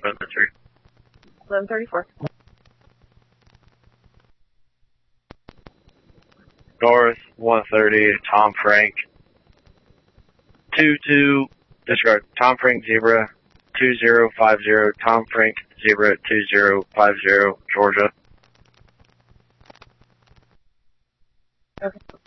1134. North 130, Tom Frank. 22, disregard, Tom Frank Zebra 2050, Tom Frank Zebra 2050, Georgia. Okay.